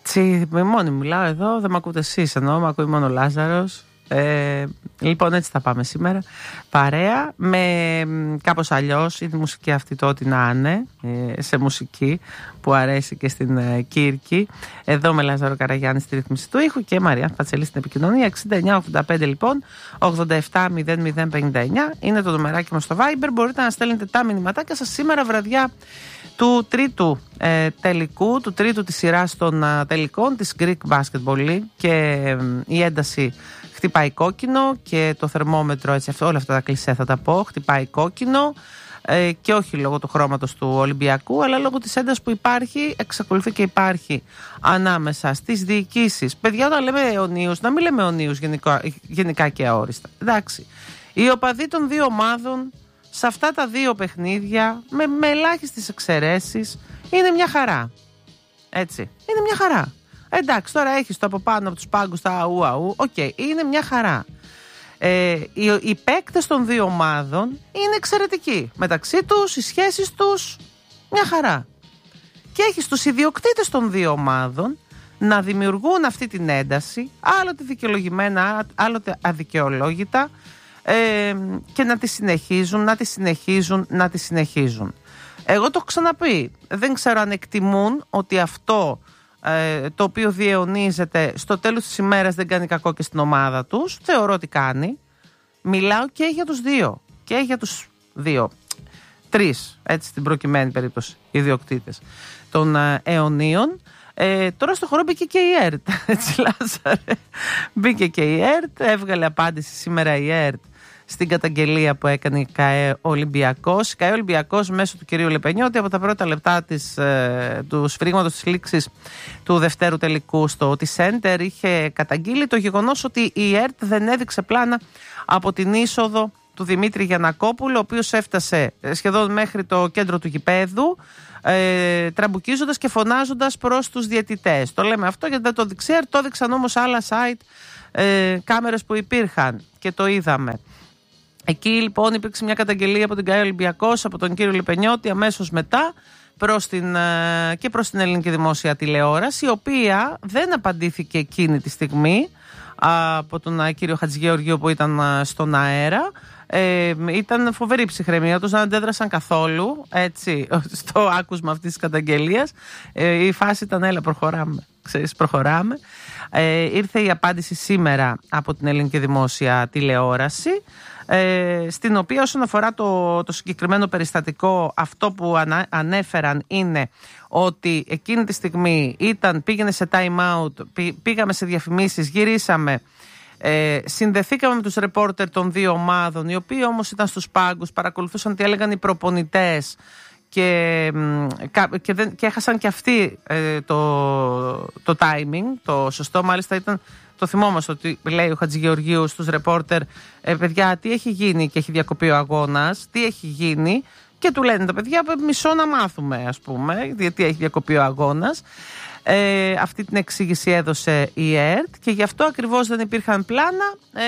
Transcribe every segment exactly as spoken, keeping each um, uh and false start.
Έτσι, με μόνη μιλάω εδώ, δεν με ακούτε εσείς, εννοώ, με ακούει μόνο ο Λάζαρος. Ε, λοιπόν, έτσι θα πάμε σήμερα. Παρέα με κάπως αλλιώς, είναι η μουσική αυτή το ό,τι να είναι, ε, σε μουσική που αρέσει και στην ε, Κύρκη. Εδώ με Λάζαρο Καραγιάννη στη ρύθμιση του ήχου και Μαρία Πατσελή στην επικοινωνία. εξήντα εννιά ογδόντα πέντε λοιπόν, ογδόντα επτά μηδέν μηδέν πενήντα εννιά είναι το νομεράκι μας στο Viber. Μπορείτε να στέλνετε τα μηνυματάκια σας σήμερα βραδιά του τρίτου ε, τελικού, του τρίτου της σειράς των ε, τελικών της Greek Basketball League και ε, η ένταση χτυπάει κόκκινο και το θερμόμετρο, έτσι, όλα αυτά τα κλισέ θα τα πω, χτυπάει κόκκινο ε, και όχι λόγω του χρώματος του Ολυμπιακού, αλλά λόγω της έντασης που υπάρχει, εξακολουθεί και υπάρχει ανάμεσα στις διοικήσεις. Παιδιά, όταν λέμε αιωνίους, να μην λέμε αιωνίους γενικά, γενικά και αόριστα. Εντάξει, οι οπαδοί των δύο ομάδων σε αυτά τα δύο παιχνίδια, με, με ελάχιστες εξαιρέσεις, είναι μια χαρά. Έτσι, είναι μια χαρά. Εντάξει, τώρα έχεις το από πάνω από τους πάγκους τα αού αού, οκ, okay, είναι μια χαρά. Ε, οι, οι παίκτες των δύο ομάδων είναι εξαιρετικοί. Μεταξύ τους, οι σχέσεις τους, μια χαρά. Και έχεις τους ιδιοκτήτες των δύο ομάδων να δημιουργούν αυτή την ένταση, άλλοτε δικαιολογημένα, άλλοτε αδικαιολόγητα, ε, και να τη συνεχίζουν, να τη συνεχίζουν, να τη συνεχίζουν. Εγώ το έχω ξαναπεί. Δεν ξέρω αν εκτιμούν ότι αυτό ε, το οποίο διαιωνίζεται στο τέλος της ημέρας δεν κάνει κακό και στην ομάδα τους. Θεωρώ ότι κάνει. Μιλάω και για τους δύο. Και για τους δύο. Τρεις, έτσι στην προκειμένη περίπτωση, ιδιοκτήτες των ε, αιωνίων. Ε, τώρα στο χώρο μπήκε και η ΕΡΤ. Έτσι, Λάζαρε. Μπήκε και η ΕΡΤ. Έβγαλε απάντηση σήμερα η ΕΡΤ στην καταγγελία που έκανε η ΚΑΕ Ολυμπιακός. Η ΚΑΕ Ολυμπιακός μέσω του κυρίου Λεπενιώτη από τα πρώτα λεπτά της, ε, του σφυρίγματος της λήξης του δευτέρου τελικού στο T Center είχε καταγγείλει το γεγονός ότι η ΕΡΤ δεν έδειξε πλάνα από την είσοδο του Δημήτρη Γιαννακόπουλου, ο οποίος έφτασε σχεδόν μέχρι το κέντρο του γηπέδου, ε, τραμπουκίζοντας και φωνάζοντας προς τους διαιτητές. Το λέμε αυτό γιατί δεν το δείξει, το έδειξαν όμως άλλα site, ε, κάμερες που υπήρχαν και το είδαμε. Εκεί λοιπόν υπήρξε μια καταγγελία από την ΚΑΕ Ολυμπιακός, από τον κύριο Λεπενιώτη, αμέσως μετά προς την, και προς την ελληνική δημόσια τηλεόραση, η οποία δεν απαντήθηκε εκείνη τη στιγμή από τον κύριο Χατζηγεωργίου που ήταν στον αέρα. Ε, ήταν φοβερή η ψυχραιμία τους, δεν αντέδρασαν καθόλου έτσι, στο άκουσμα αυτής της καταγγελίας. Ε, η φάση ήταν έλα προχωράμε, ξέρεις, προχωράμε. Ε, ήρθε η απάντηση σήμερα από την ελληνική δημόσια τηλεόραση, ε, στην οποία όσον αφορά το, το συγκεκριμένο περιστατικό, αυτό που ανα, ανέφεραν είναι ότι εκείνη τη στιγμή ήταν, πήγαινε σε time out, πή, πήγαμε σε διαφημίσεις, γυρίσαμε, ε, συνδεθήκαμε με τους ρεπόρτερ των δύο ομάδων, οι οποίοι όμως ήταν στους πάγκους, παρακολουθούσαν τι έλεγαν οι προπονητές και, και, δεν, και έχασαν και αυτοί ε, το, το timing, το σωστό. Μάλιστα ήταν, το θυμόμαστε ότι λέει ο Χατζηγεωργίου στους ρεπόρτερ, ε, παιδιά, τι έχει γίνει και έχει διακοπεί ο αγώνας, τι έχει γίνει, και του λένε τα παιδιά, μισό να μάθουμε, ας πούμε, γιατί έχει διακοπεί ο αγώνας. Ε, αυτή την εξήγηση έδωσε η ΕΡΤ και γι' αυτό ακριβώς δεν υπήρχαν πλάνα, ε,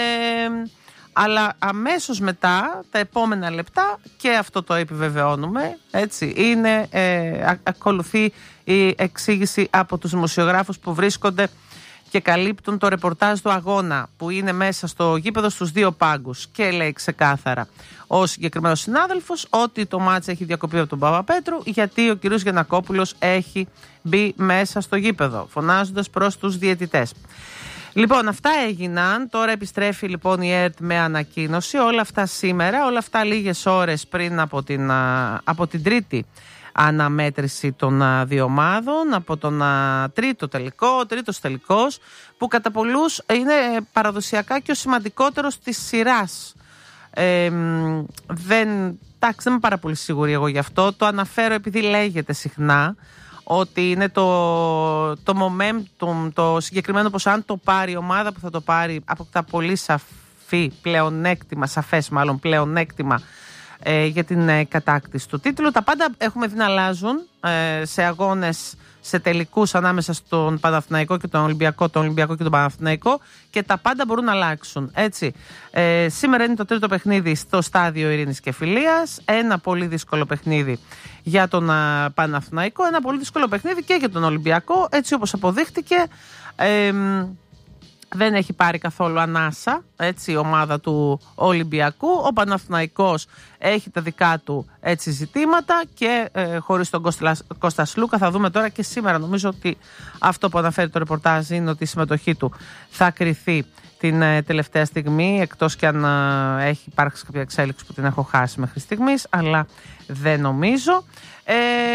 αλλά αμέσως μετά, τα επόμενα λεπτά, και αυτό το επιβεβαιώνουμε, έτσι, είναι, ε, α, ακολουθεί η εξήγηση από τους δημοσιογράφους που βρίσκονται και καλύπτουν το ρεπορτάζ του αγώνα που είναι μέσα στο γήπεδο στους δύο πάγκους, και λέει ξεκάθαρα ο συγκεκριμένος συνάδελφος ότι το μάτς έχει διακοπεί από τον Παπαπέτρου γιατί ο κ. Γιαννακόπουλος έχει μπει μέσα στο γήπεδο φωνάζοντας προς τους διαιτητές. Λοιπόν, αυτά έγιναν. Τώρα επιστρέφει λοιπόν η ΕΡΤ με ανακοίνωση. Όλα αυτά σήμερα, όλα αυτά λίγες ώρες πριν από την, από την τρίτη αναμέτρηση των δύο ομάδων, από τον τρίτο τελικό, ο τρίτος τελικός, που κατά πολλούς είναι παραδοσιακά και ο σημαντικότερος της σειράς. Ε, δεν, εντάξει, δεν είμαι πάρα πολύ σίγουρη εγώ γι' αυτό. Το αναφέρω επειδή λέγεται συχνά ότι είναι το, το momentum, το συγκεκριμένο πως αν το πάρει η ομάδα που θα το πάρει αποκτά πολύ σαφή πλεονέκτημα, σαφές μάλλον πλεονέκτημα ε, για την ε, κατάκτηση του τίτλου. Τα πάντα έχουμε δει να αλλάζουν ε, σε αγώνες, σε τελικούς ανάμεσα στον Παναθηναϊκό και τον Ολυμπιακό, τον Ολυμπιακό και τον Παναθηναϊκό, και τα πάντα μπορούν να αλλάξουν. Έτσι. Ε, σήμερα είναι το τρίτο παιχνίδι στο στάδιο Ειρήνης και Φιλίας. Ένα πολύ δύσκολο παιχνίδι για τον α, Παναθηναϊκό, ένα πολύ δύσκολο παιχνίδι και για τον Ολυμπιακό, έτσι όπως αποδείχτηκε. Ε, δεν έχει πάρει καθόλου ανάσα, έτσι, η ομάδα του Ολυμπιακού. Ο Παναθηναϊκός έχει τα δικά του, έτσι, ζητήματα και ε, χωρίς τον Κώστα, Κώστα Σλούκα θα δούμε τώρα και σήμερα. Νομίζω ότι αυτό που αναφέρει το ρεπορτάζ είναι ότι η συμμετοχή του θα κριθεί την ε, τελευταία στιγμή, εκτός και αν ε, έχει υπάρξει κάποια εξέλιξη που την έχω χάσει μέχρι στιγμής, αλλά δεν νομίζω. Ε,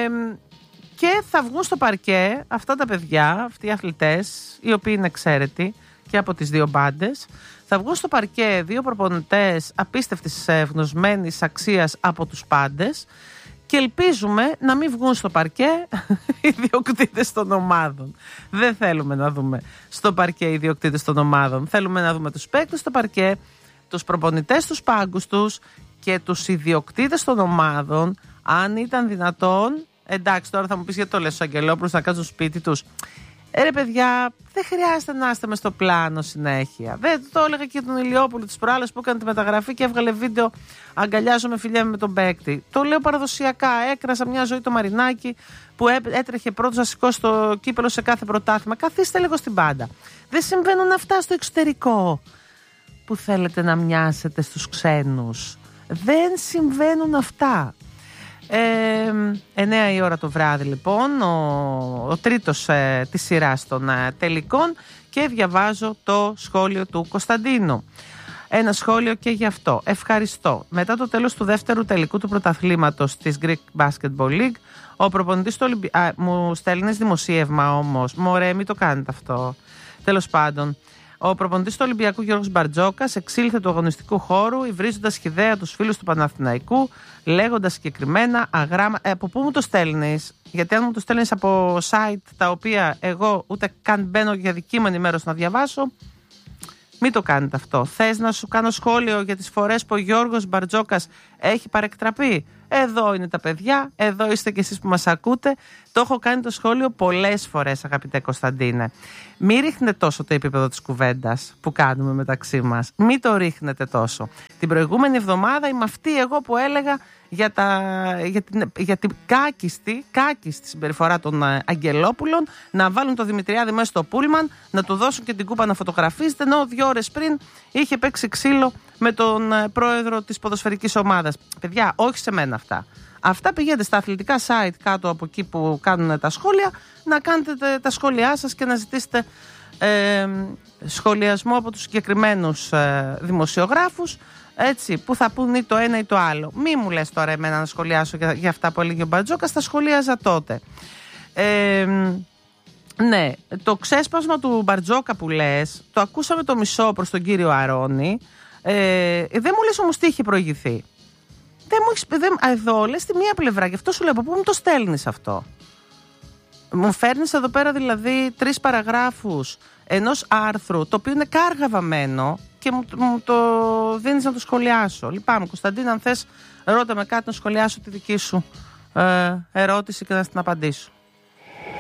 και θα βγουν στο παρκέ αυτά τα παιδιά, αυτοί οι αθλητές, οι οποίοι είναι εξαίρετοι και από τις δύο μπάντες. Θα βγουν στο παρκέ δύο προπονητές απίστευτης ευγνωσμένης αξίας από τους πάντες και ελπίζουμε να μην βγουν στο παρκέ οι ιδιοκτήτες των ομάδων. Δεν θέλουμε να δούμε στο παρκέ οι ιδιοκτήτες των ομάδων. Θέλουμε να δούμε τους παίκτες στο παρκέ, τους προπονητές στους πάγκους τους και τους ιδιοκτήτες των ομάδων, αν ήταν δυνατόν. Εντάξει, τώρα θα μου πεις γιατί το λες στους Αγγελόπουλους να κάτσουν στο σπίτι τους. Ε, ρε παιδιά, δεν χρειάζεται να είστε μες στο πλάνο συνέχεια. Δεν το έλεγα και τον Ηλιόπουλο τις προάλλες που έκανε τη μεταγραφή και έβγαλε βίντεο αγκαλιάζομαι, φιλιέμαι με τον παίκτη. Το λέω παραδοσιακά. Έκρασα μια ζωή το Μαρινάκι που έτρεχε πρώτος να σηκώσει το κύπελο σε κάθε πρωτάθλημα. Καθίστε λίγο στην πάντα. Δεν συμβαίνουν αυτά στο εξωτερικό που θέλετε να μοιάσετε στους ξένους. Δεν συμβαίνουν αυτά. Ε, εννέα η ώρα το βράδυ λοιπόν ο, ο τρίτος ε, της σειράς των ε, τελικών και διαβάζω το σχόλιο του Κωνσταντίνου. Ένα σχόλιο και γι' αυτό. Ευχαριστώ. Μετά το τέλος του δεύτερου τελικού του πρωταθλήματος της Greek Basketball League, ο προπονητής του Ολυμπιακού. Μου στέλνεις δημοσίευμα όμως. Μωρέ, μην το κάνετε αυτό. Τέλος πάντων. Ο προπονητής του Ολυμπιακού Γιώργος Μπαρτζόκας εξήλθε του αγωνιστικού χώρου, υβρίζοντας χυδαία τους φίλους του Παναθηναϊκού, λέγοντας συγκεκριμένα αγράμμα. Ε, από πού μου το στέλνεις? Γιατί αν μου το στέλνεις από site τα οποία εγώ ούτε καν μπαίνω για δική μου ενημέρωση να διαβάσω, μην το κάνετε αυτό. Θες να σου κάνω σχόλιο για τις φορές που ο Γιώργος Μπαρτζόκας έχει παρεκτραπεί? Εδώ είναι τα παιδιά, εδώ είστε κι εσείς που μας ακούτε. Το έχω κάνει το σχόλιο πολλές φορές, αγαπητέ Κωνσταντίνε. Μην ρίχνετε τόσο το επίπεδο της κουβέντας που κάνουμε μεταξύ μας. Μην το ρίχνετε τόσο. Την προηγούμενη εβδομάδα είμαι αυτή εγώ που έλεγα για, τα, για, την, για την κάκιστη, κάκιστη συμπεριφορά των Αγγελόπουλων, να βάλουν το Δημητριάδη μέσα στο πούλμαν, να του δώσουν και την κούπα να φωτογραφίζεται, ενώ δύο ώρες πριν είχε παίξει ξύλο με τον πρόεδρο της ποδοσφαιρικής ομάδας. Παιδιά, όχι σε μένα αυτά. Αυτά πηγαίνετε στα αθλητικά site κάτω από εκεί που κάνουν τα σχόλια, να κάνετε τα σχόλιά σας και να ζητήσετε ε, σχολιασμό από τους συγκεκριμένους ε, δημοσιογράφους, έτσι, που θα πούν ή το ένα ή το άλλο. Μη μου λες τώρα εμένα να σχολιάσω για, για αυτά που έλεγε ο Μπαρτζόκας, τα σχολίαζα τότε. Ε, ναι, το ξέσπασμα του Μπαρτζόκα που λες, το ακούσαμε το μισό προς τον κύριο Αρώνη. Ε, δεν μου λες όμως τι είχε προηγηθεί. Δεν μου έχεις, δεν, εδώ λες τη μία πλευρά, γι' αυτό σου λέω από πού μου το στέλνεις αυτό. Μου φέρνεις εδώ πέρα δηλαδή τρεις παραγράφους ενός άρθρου το οποίο είναι κάργα βαμμένο και μου, μου το δίνεις να το σχολιάσω. Λυπάμαι Κωνσταντίνα, αν θες ρώτα με κάτι να σχολιάσω τη δική σου ε, ερώτηση και να την απαντήσω.